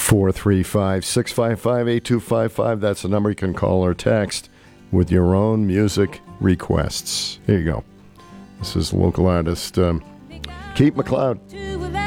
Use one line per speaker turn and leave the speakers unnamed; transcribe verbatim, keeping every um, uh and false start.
four three five, six five five, eight two five five. That's the number you can call or text with your own music requests. Here you go. This is local artist um, Keith MacLeod.